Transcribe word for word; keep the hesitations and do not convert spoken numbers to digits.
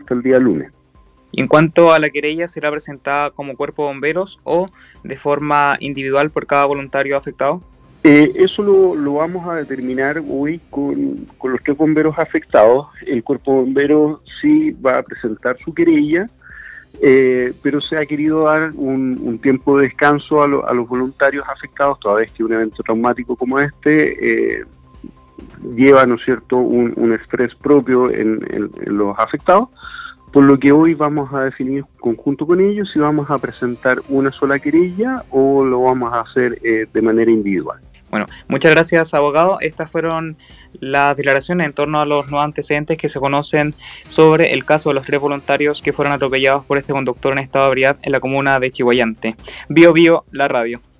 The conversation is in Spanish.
hasta el día lunes. Y en cuanto a la querella, ¿será presentada como cuerpo de bomberos o de forma individual por cada voluntario afectado? Eh, eso lo, lo vamos a determinar hoy con, con los tres bomberos afectados. El cuerpo de bomberos sí va a presentar su querella, eh, pero se ha querido dar un, un tiempo de descanso a, lo, a los voluntarios afectados, toda vez que un evento traumático como este eh, lleva, ¿no es cierto?, un, un estrés propio en, en, en los afectados. Por lo que hoy vamos a definir conjunto con ellos si vamos a presentar una sola querella o lo vamos a hacer eh, de manera individual. Bueno, muchas gracias, abogado. Estas fueron las declaraciones en torno a los nuevos antecedentes que se conocen sobre el caso de los tres voluntarios que fueron atropellados por este conductor en estado de ebriedad en la comuna de Chiguayante. Bio Bio, la radio.